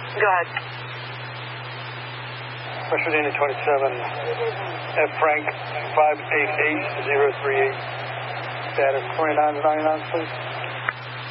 Go ahead. West Virginia 27, F. Frank 588038. Status 29 to 99, please.